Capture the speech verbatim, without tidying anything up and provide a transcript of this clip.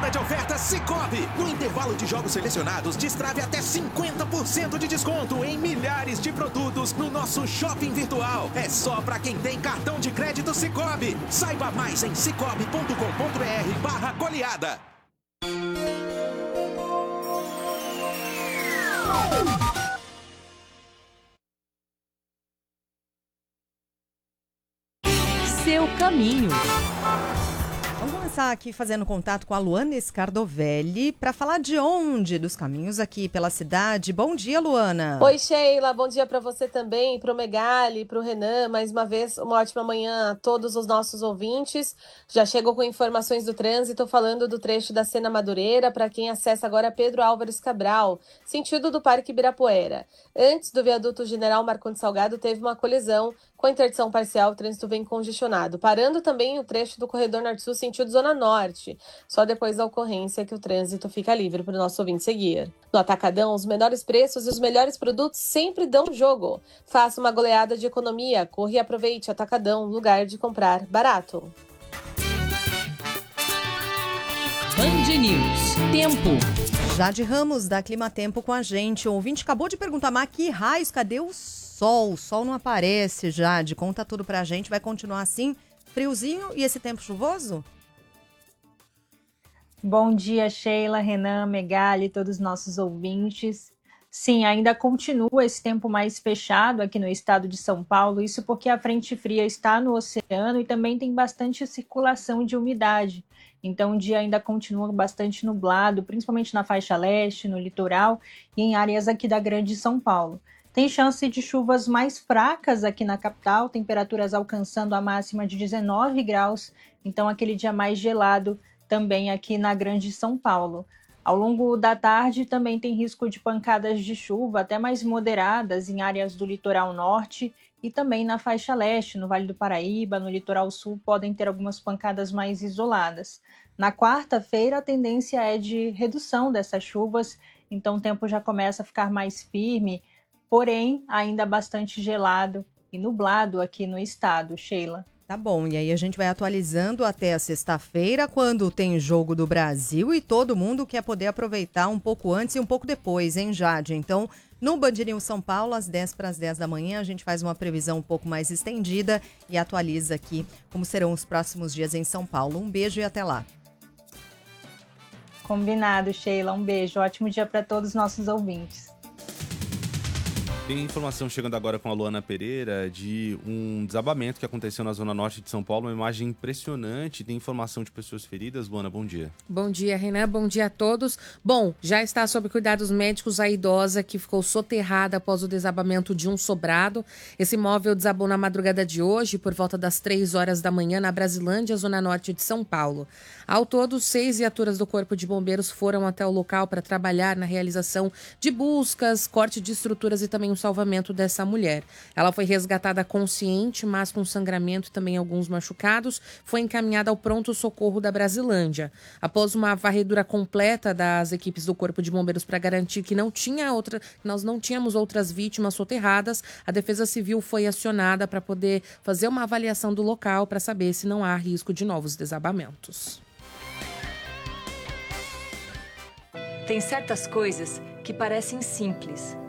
semana de ofertas Sicoob. No intervalo de jogos selecionados, destrave até cinquenta por cento de desconto em milhares de produtos no nosso shopping virtual. É só para quem tem cartão de crédito Sicoob. Saiba mais em cicobi ponto com ponto br barra goleada. Seu caminho. Vamos começar aqui fazendo contato com a Luana Scardovelli para falar de onde dos caminhos aqui pela cidade. Bom dia, Luana. Oi, Sheila. Bom dia para você também, para o Megali, para o Renan. Mais uma vez, uma ótima manhã a todos os nossos ouvintes. Já chego com informações do trânsito, falando do trecho da Sena Madureira, para quem acessa agora Pedro Álvares Cabral, sentido do Parque Ibirapuera. Antes do viaduto General Marcondes Salgado, teve uma colisão. Com a interdição parcial, o trânsito vem congestionado, parando também o trecho do corredor Norte-Sul sentido Zona Norte. Só depois da ocorrência que o trânsito fica livre para o nosso ouvinte seguir. No Atacadão, os menores preços e os melhores produtos sempre dão jogo. Faça uma goleada de economia, corre e aproveite. Atacadão, lugar de comprar barato. Band News. Tempo. Jade Ramos, da Climatempo, com a gente. O ouvinte acabou de perguntar, mas que raios, cadê o sol? O sol não aparece, Jade. Conta tudo pra gente. Vai continuar assim, friozinho e esse tempo chuvoso? Bom dia, Sheila, Renan, Megali, todos os nossos ouvintes. Sim, ainda continua esse tempo mais fechado aqui no estado de São Paulo, isso porque a frente fria está no oceano e também tem bastante circulação de umidade. Então o dia ainda continua bastante nublado, principalmente na faixa leste, no litoral e em áreas aqui da Grande São Paulo. Tem chance de chuvas mais fracas aqui na capital, temperaturas alcançando a máxima de dezenove graus, então aquele dia mais gelado também aqui na Grande São Paulo. Ao longo da tarde também tem risco de pancadas de chuva, até mais moderadas em áreas do litoral norte e também na faixa leste, no Vale do Paraíba, no litoral sul, podem ter algumas pancadas mais isoladas. Na quarta-feira a tendência é de redução dessas chuvas, então o tempo já começa a ficar mais firme, porém ainda bastante gelado e nublado aqui no estado, Sheila. Tá bom, e aí a gente vai atualizando até a sexta-feira, quando tem Jogo do Brasil e todo mundo quer poder aproveitar um pouco antes e um pouco depois, hein, Jade? Então, no Band News São Paulo, às dez para as dez da manhã, a gente faz uma previsão um pouco mais estendida e atualiza aqui como serão os próximos dias em São Paulo. Um beijo e até lá. Combinado, Sheila. Um beijo. Ótimo dia para todos os nossos ouvintes. Tem informação chegando agora com a Luana Pereira de um desabamento que aconteceu na zona norte de São Paulo, uma imagem impressionante. Tem informação de pessoas feridas. Luana, bom dia. Bom dia, Renan. Bom dia a todos. Bom, já está sob cuidados médicos a idosa que ficou soterrada após o desabamento de um sobrado. Esse imóvel desabou na madrugada de hoje, por volta das três horas da manhã, na Brasilândia, zona norte de São Paulo. Ao todo, seis viaturas do Corpo de Bombeiros foram até o local para trabalhar na realização de buscas, corte de estruturas e também o salvamento dessa mulher. Ela foi resgatada consciente, mas com sangramento e também alguns machucados, foi encaminhada ao pronto-socorro da Brasilândia. Após uma varredura completa das equipes do Corpo de Bombeiros para garantir que não tinha outra, nós não tínhamos outras vítimas soterradas, a Defesa Civil foi acionada para poder fazer uma avaliação do local para saber se não há risco de novos desabamentos. Tem certas coisas que parecem simples,